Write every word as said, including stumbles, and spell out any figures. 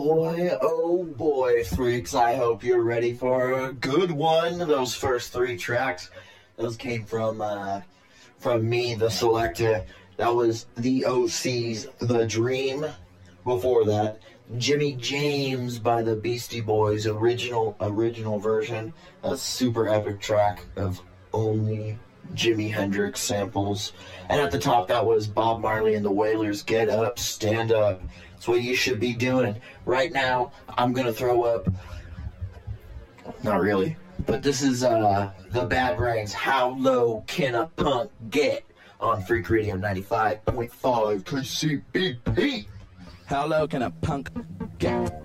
boy, oh boy, freaks, I hope you're ready for a good one. Those first three tracks, those came from uh, from me, the selector. That was the O C's The Dream. Before that, Jimmy James by the Beastie Boys, original original version. A super epic track of only Jimi Hendrix samples. And at the top, that was Bob Marley and the Wailers, Get Up, Stand Up. That's what you should be doing. Right now, I'm going to throw up. Not really. But this is uh, the Bad Brains, How Low Can a Punk Get? On Freak Radio ninety-five point five K C B P. How low can a punk get?